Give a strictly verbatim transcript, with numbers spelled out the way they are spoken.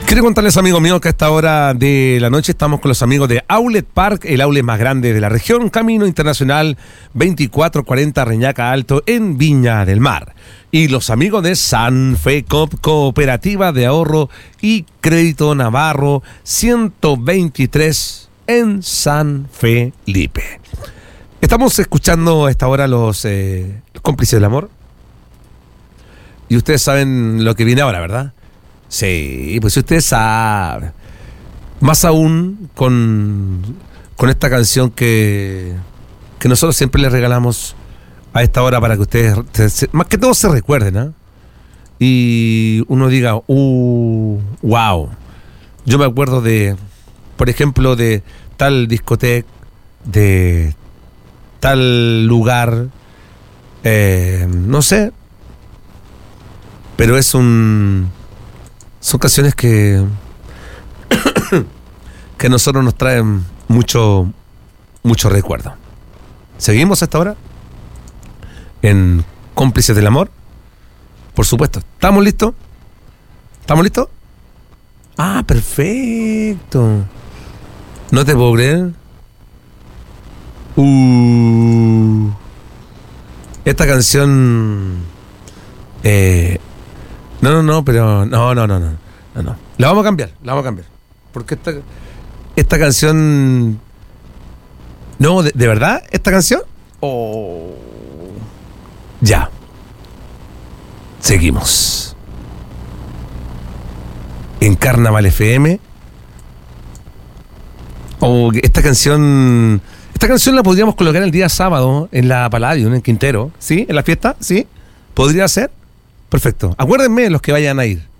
Quiero contarles, amigos míos, que a esta hora de la noche estamos con los amigos de Outlet Park, el outlet más grande de la región, Camino Internacional veinticuatro cuarenta Reñaca Alto, en Viña del Mar. Y los amigos de Sanfecop, Cooperativa de Ahorro y Crédito Navarro, ciento veintitrés en San Felipe. Estamos escuchando a esta hora los, eh, los cómplices del amor. Y ustedes saben lo que viene ahora, ¿verdad? Sí, pues ustedes saben. Más aún con, con esta canción que, que nosotros siempre les regalamos a esta hora para que ustedes, se, más que todo, se recuerden, ¿eh? Y uno diga, uh, wow. Yo me acuerdo de, por ejemplo, de tal discoteca, de tal lugar, eh, no sé, pero es un... Son canciones que que a nosotros nos traen mucho mucho recuerdo. ¿Seguimos a esta hora? En Cómplices del Amor. Por supuesto. ¿Estamos listos? ¿Estamos listos? Ah, perfecto. No te puedo creer. Uh, esta canción... Eh... No, no, no, pero no, no, no, no, no, no. La vamos a cambiar, la vamos a cambiar. Porque esta, esta canción... No, ¿de, de verdad? ¿Esta canción? Oh. Ya. Seguimos. En Carnaval F M. Oh, esta canción... Esta canción la podríamos colocar el día sábado en la Palladium, en Quintero. ¿Sí? ¿En la fiesta? ¿Sí? ¿Podría ser? Perfecto. Acuérdenme los que vayan a ir.